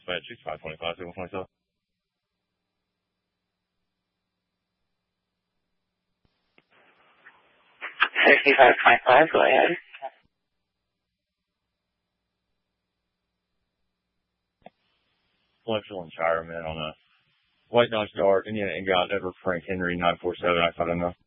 Wait, 6525, 727. 6525, go ahead. Fletcher and Shireman on a White Dodge Dart, Indiana Ingot, over Frank Henry, 947, I don't know.